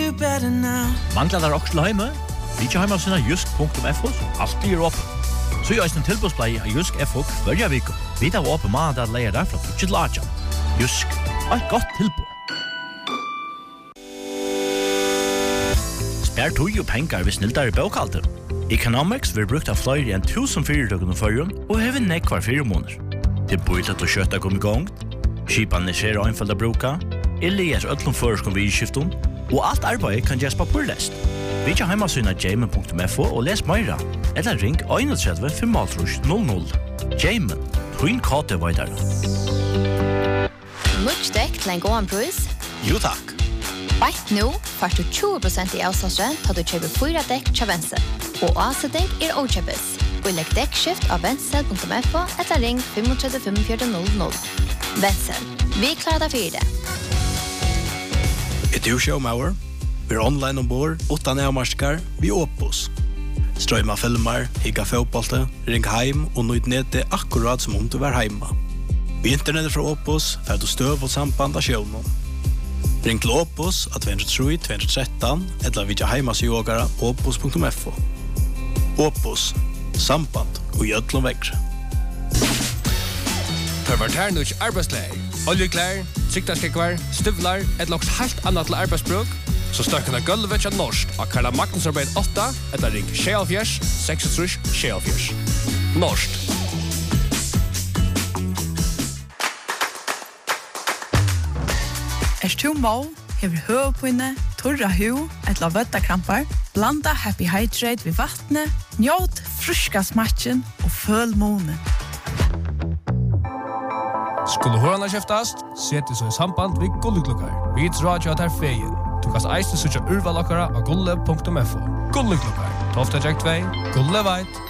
you better now. Manglar der også heime? Vi ikke heima sinna jusk.fo, alltid åpen. Så gjør en tilbudsplei av Jusk FO hver vik. Vi tar åpen mandag leier der fra 2 til 8. Jusk, et godt tilbud. Spær tog jo penger hvis snilder i bøkalter. Economics vil brukt av flere enn 1000 fyrirtøkene førjen og hever nekvar 4 måneder. Det er bøylet å kjøtta kom i gang, skipene ser og innfølt å bruke, Elias øtlom føreskom vi i skiften, og alt arbeid kan gjøres på purlest. Vi ikke heimasyna jamen.fo og les meira, eller ring 31 500. Jamen, twin kate vaidare. Much dekk til en gåan pris? Jo takk. Bætt nå får du 20% i avslagsrent til du kjøper 4 dekk til Wenzel. Og avsetning åkjøpes. Og legg dekkskift av wenzel.fo eller ring 35 4500. Wenzel, vi klarer deg for det. Et showmauer. Vi online ombord, 8 nærmarskar, vi Opus. Strøyma filmer, higga fotbollte, ring heim og nøyd nede akkurat som om du var heima. Vi internettet fra Opus, fer du støv og samband av sjøvnen. Ring til Opus av 203-213, eller vidja heimasjogara opus.fo. Opus, samband og gjødlom vekkre. Perverternuch arbeidsleir, oljeklær, siktarskekvar, støvlar, et loks helt annet til arbeidsbruk, så støkken av gulvet til norsk av Karla Magnusarbeid 8, eller ring 76 36 76. Norsk. Tu må, hever høvpinne, torra hu, etla vøttakrampar, blanda Happy Hydrate ved vattnet, njåt fruska smatchen og føl måne. Skulle hørene kjeftast, sett så i samband ved Gulleklokkar. Vi drar jo at her feien. Du kan eiste søtja urvalokkara av gulle.fo. Gulleklokkar, 12. 2, Gulle veit.